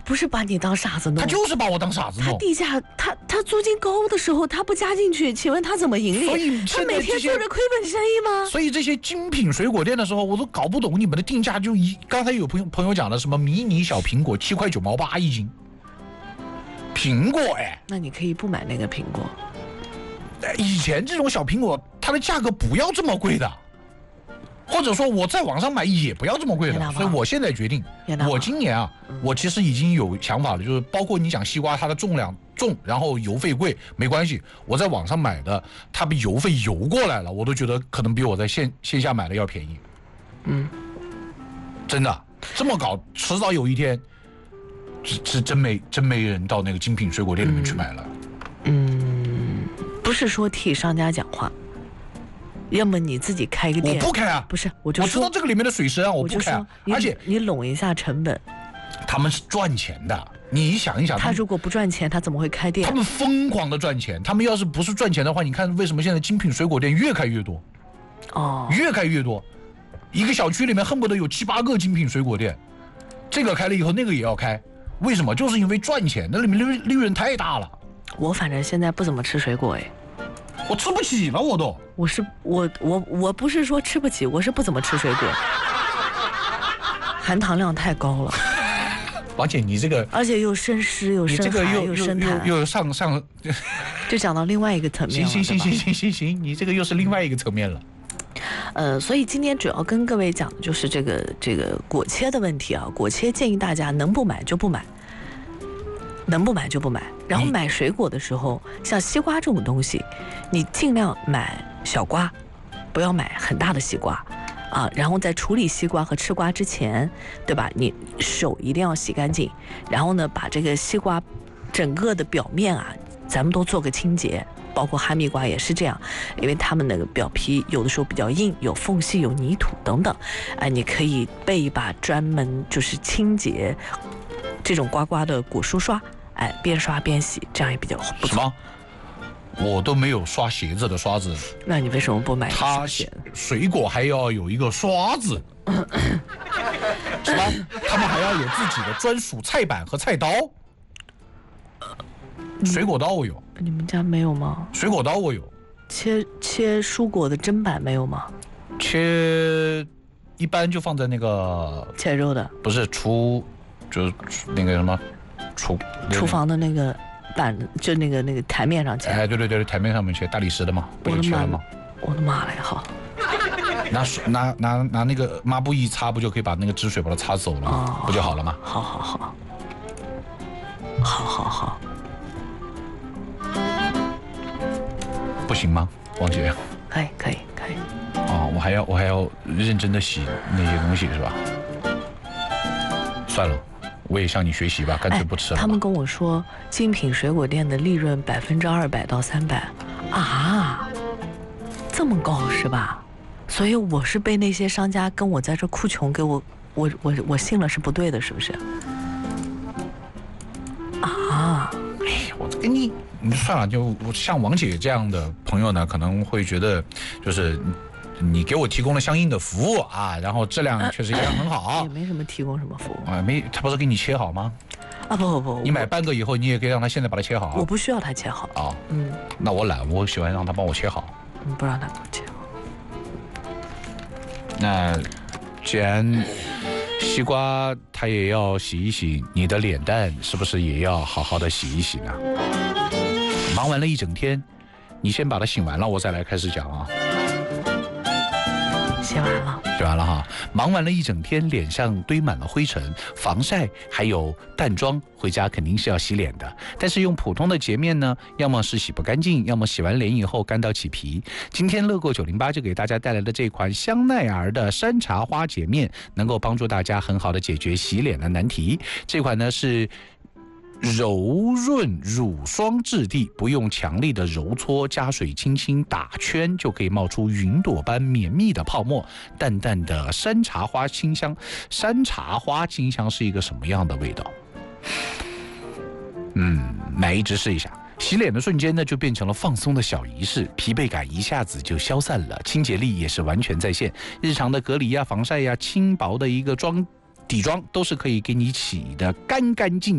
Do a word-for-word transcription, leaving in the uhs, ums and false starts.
不是把你当傻子弄， 他就是把我当傻子弄。 他地价，他他租金高的时候，他不加进去，请问他怎么盈利？ 所以他每天做着亏本生意吗？ 所以这些精品水果店的时候，我都搞不懂你们的定价就一。刚才有朋友朋友讲的什么迷你小苹果七块九毛八一斤，苹果哎， 那你可以不买那个苹果。 以前这种小苹果，它的价格不要这么贵的。或者说我在网上买也不要这么贵的，所以我现在决定，我今年啊，我其实已经有想法了，就是包括你讲西瓜，它的重量重，然后邮费贵，没关系，我在网上买的，它比邮费邮过来了，我都觉得可能比我在线线下买的要便宜。 嗯， 真的这么搞，迟早有一天，是是真没真没人到那个精品水果店里面去买了。 嗯，不是说替商家讲话。要么你自己开一个店， 我不开啊！ 不是，我就我知道这个里面的水深啊，我不开啊。而且你拢一下成本， 他们是赚钱的。你想一想， 他如果不赚钱，他怎么会开店？ 他们疯狂的赚钱。他们要是不是赚钱的话，你看为什么现在精品水果店越开越多？ 哦， 越开越多，一个小区里面恨不得有七八个精品水果店，这个开了以后，那个也要开。为什么？就是因为赚钱，那里面利利润太大了。 我反正现在不怎么吃水果哎。 我吃不起了，我都。 我是我我我不是说吃不起，我是不怎么吃水果，含糖量太高了。 王姐，你这个， 而且又生湿又生寒又生痰， 又上上， 就讲到另外一个层面了。 行行行行行行，你这个又是另外一个层面了。 呃，所以今天主要跟各位讲的就是这个这个果切的问题啊。果切建议大家能不买就不买。能不买就不买，然后买水果的时候，像西瓜这种东西，你尽量买小瓜，不要买很大的西瓜，啊，然后在处理西瓜和吃瓜之前，对吧？你手一定要洗干净，然后呢，把这个西瓜整个的表面啊，咱们都做个清洁，包括哈密瓜也是这样，因为它们那个表皮有的时候比较硬，有缝隙、有泥土等等，哎，你可以备一把专门就是清洁这种瓜瓜的果蔬刷。哎，边刷边洗，这样也比较不错。 什么？我都没有刷鞋子的刷子。 那你为什么不买？ 它水果还要有一个刷子，是吧？他们还要有自己的专属菜板和菜刀。水果刀我有。 你们家没有吗？ 水果刀我有。 切切蔬果的砧板没有吗？ 切，一般就放在那个切肉的。 不是厨，就是那个什么。厨厨房的那个板，就那个那个台面上切。 哎，对对对，台面上面切，大理石的嘛，不就切了吗？ 我的妈嘞，好。 拿拿拿拿那个抹布一擦，不就可以把那个汁水把它擦走了，哦、不就好了吗？ 好好好，好好好。 不行吗，王姐？ 可以可以可以。 哦，我还要我还要认真的洗那些东西是吧？算了。我也向你学习吧，干脆不吃了、哎。 他们跟我说，精品水果店的利润百分之二百到三百，啊，这么高是吧？所以我是被那些商家跟我在这哭穷，给我，我我我信了是不对的，是不是？啊， 哎，我跟你，你算了，就像王姐这样的朋友呢，可能会觉得就是。你给我提供了相应的服务啊，然后质量确实也很好， 也没什么提供什么服务啊，没，他不是给你切好吗？ 啊不不不， 你买半个以后，你也可以让他现在把它切好、啊。 我不需要他切好啊，嗯，那我懒，我喜欢让他帮我切好。 嗯，不让他帮我切好。 那既然西瓜它也要洗一洗，你的脸蛋是不是也要好好的洗一洗呢？忙完了一整天，你先把它洗完了，我再来开始讲啊。 洗完了， 洗完了哈。忙完了一整天，脸上堆满了灰尘，防晒还有淡妆，回家肯定是要洗脸的。但是用普通的洁面呢，要么是洗不干净，要么洗完脸以后干到起皮。今天乐购九零八就给大家带来的这款香奈儿的山茶花洁面，能够帮助大家很好的解决洗脸的难题。这款呢是柔润乳霜质地，不用强力的揉搓，加水轻轻打圈就可以冒出云朵般绵密的泡沫，淡淡的山茶花清香。山茶花清香是一个什么样的味道？嗯，买一支试一下。洗脸的瞬间呢，就变成了放松的小仪式，疲惫感一下子就消散了，清洁力也是完全在线。日常的隔离呀、防晒呀、轻薄的一个妆底妆都是可以给你洗的干干净净。